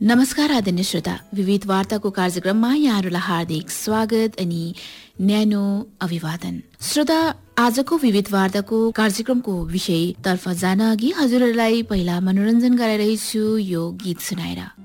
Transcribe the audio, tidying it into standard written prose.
नमस्कार आदरणीय श्रोता, विविध वार्ताको कार्यक्रममा यहाँहरूलाई हार्दिक स्वागत अनि न्यानो अभिवादन। श्रोता, आजको विविध वार्ताको कार्यक्रमको विषयतर्फ जान अघि हजुरहरूलाई पहिला मनोरञ्जन गराइरहेछु यो गीत सुनाएर।